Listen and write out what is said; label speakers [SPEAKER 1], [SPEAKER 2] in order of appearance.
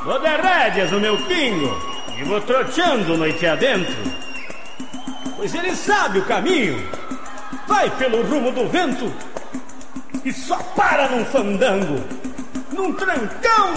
[SPEAKER 1] Vou dar rédeas no meu pingo e vou troteando noite adentro, pois ele sabe o caminho, vai pelo rumo do vento e só para num fandango, num trancão